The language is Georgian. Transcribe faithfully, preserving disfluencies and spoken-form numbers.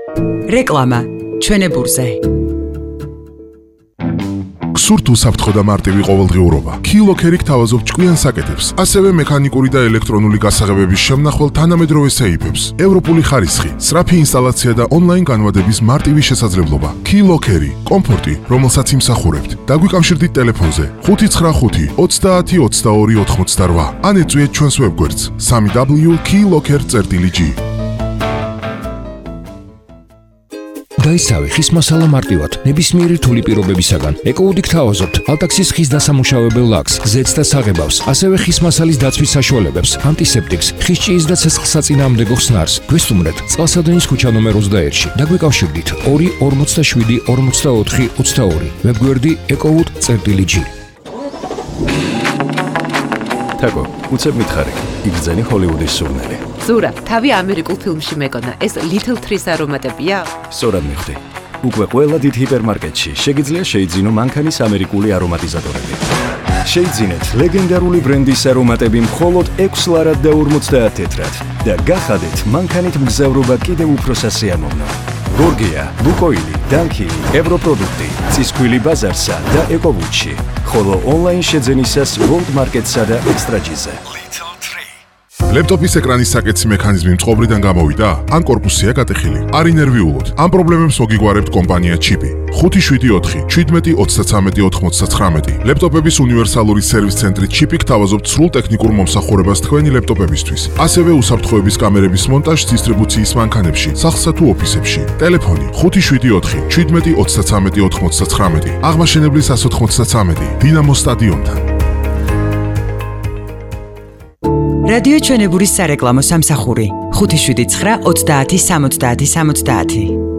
რეკლამა ჩვენებურზე. გსურთ უსაფრთხო და მარტივი ყოველდღიურობა. Keylockerი გთავაზობ ჭკვიან საკეთებს, ასევე მექანიკური და ელექტრონული გასაღებების შემნახვალ თანამედროვე სეიფებს, ევროპული ხარისხი, სწრაფი ინსტალაცია და ონლაინ განვადების მარტივი შესაძლებლობა. Keylockerი, კომფორტი, რომელსაც იმსახურებთ. დაგვიკავშირდით ტელეფონზე ხუთი ცხრა ხუთი ოცდაათი ოცდაორი ოთხმოცდაოთხ ან ეწვიეთ ჩვენს ვებგვერდს სამი დაბლიუ კეი ლოკერ წერტილი ჯი. გაიცავი ხის მასალა მარტივად, ნებისმიერი რთული პირობებისაგან. ეკოუდი გთავაზობთ ალტაქსის ხის დასამუშავებელ ლაკს, ზეთს და საღებავს, ასევე ხის მასალის დაცვის საშუალებებს, ანტისეპტიკს, ხის ჭიის და ცეცხლსაწინააღმდეგო ხსნარს. გვესტუმრეთ წყალსადენის ქუჩა ნომერ ოცდაერთში. დაგვიკავშირდით ორი ორმოცდაშვიდი ორმოცდაოთხი ოცდაორი. ვებგვერდი ეკოუდი წერტილი ჯი. თაკო, უცებ მითხარი, იგრძენი ჰოლივუდის სურნელი. ზურა, თავი ამერიკულ ფილმში მეკონა, ეს Little Trees არომატებია? სწორად მიხვდი. უკვე ყველა დიდ ჰიპერმარკეტში შეგიძლია შეიძინო მანქანის ამერიკული არომატიზატორები. შეიძინეთ ლეგენდარული ბრენდის არომატები მხოლოდ ექვს ლარად და ორმოცდაათ თეთრად და გახადეთ მანქანით მგზავრობა კიდევ უფრო სასიამოვნო. გორგია, ლუკოილი, დანკი, ევროპროდუქტი, წისქვილი ბაზარსა და ეკოვუდში, ხოლო ონლაინ შეძენისას World Market-სა და ექსტრაჯიზე. ლეპტოპის ეკრანის საკეთსი მექანიზმი მწყობრიდან გამოვიდა, ან კორპუსია გატეხილი. არ ინერვიულოთ. ამ პრობლემებს მოგიგგვარებთ კომპანია ჩიპი. ხუთი შვიდი ოთხი შვიდმეტი ოცდათრამეტი ოთხმოცდათხრამეტი. ლეპტოპების უნივერსალური სერვის ცენტრი ჩიპი გთავაზობთ სრულ ტექნიკურ მომსახურებას თქვენი ლეპტოპებისთვის. ასევე უსაფრთხოების კამერების მონტაჟს დისტრიბუციის მანქანებში, სახლსა თუ ოფისებში. ტელეფონი ხუთი შვიდი ოთხი შვიდმეტი ოცდათრამეტი ოთხმოცდათხრამეტი. აღმაშენებლის ას ოთხმოცდათრამეტი. დინამო სტადიონთან. რადიო ჩვენებურის სარეკლამო სამსახური ხუთი შვიდი ცხრა ოცდაათი სამოცდაათი სამოცდაათი.